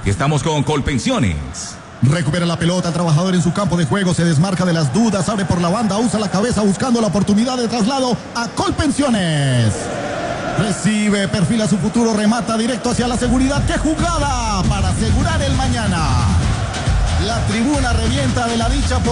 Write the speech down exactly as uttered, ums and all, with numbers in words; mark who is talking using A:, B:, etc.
A: Estamos con Colpensiones.
B: Recupera la pelota, el trabajador en su campo de juego, se desmarca de las dudas, abre por la banda, usa la cabeza buscando la oportunidad de traslado a Colpensiones. Recibe, perfila su futuro, remata directo hacia la seguridad. ¡Qué jugada para asegurar el mañana! La tribuna revienta de la dicha.